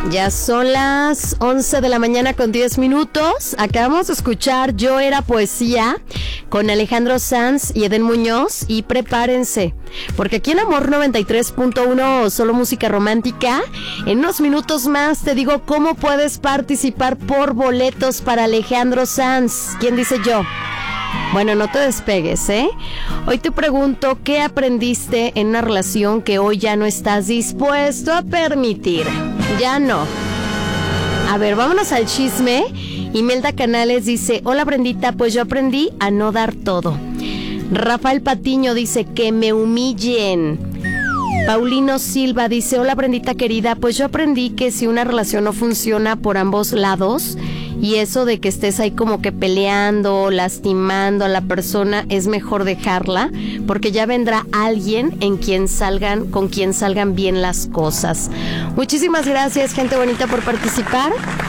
Ya son las 11 de la mañana con 10 minutos. Acabamos de escuchar Yo Era Poesía con Alejandro Sanz y Edén Muñoz. Y prepárense, porque aquí en Amor 93.1, solo música romántica, en unos minutos más te digo cómo puedes participar por boletos para Alejandro Sanz. ¿Quién dice yo? Bueno, no te despegues, ¿eh? Hoy te pregunto, ¿qué aprendiste en una relación que hoy ya no estás dispuesto a permitir? Ya no. A ver, vámonos al chisme. Imelda Canales dice, hola Brendita, pues yo aprendí a no dar todo. Rafael Patiño dice, que me humillen. Paulino Silva dice, hola Brendita querida, pues yo aprendí que si una relación no funciona por ambos lados, y eso de que estés ahí como que peleando, lastimando a la persona, es mejor dejarla, porque ya vendrá alguien con quien salgan bien las cosas. Muchísimas gracias, gente bonita, por participar.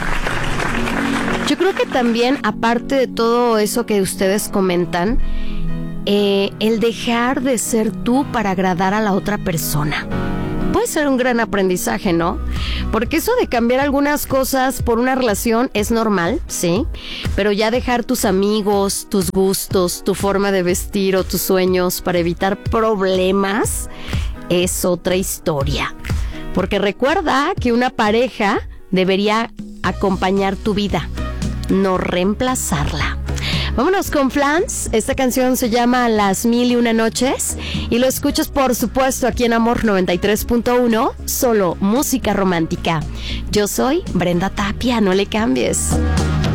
Yo creo que también, aparte de todo eso que ustedes comentan, el dejar de ser tú para agradar a la otra persona puede ser un gran aprendizaje, ¿no? Porque eso de cambiar algunas cosas por una relación es normal, ¿sí? Pero ya dejar tus amigos, tus gustos, tu forma de vestir o tus sueños para evitar problemas es otra historia. Porque recuerda que una pareja debería acompañar tu vida, no reemplazarla. Vámonos con Flans. Esta canción se llama Las Mil y Una Noches y lo escuchas, por supuesto, aquí en Amor 93.1, solo música romántica. Yo soy Brenda Tapia, no le cambies.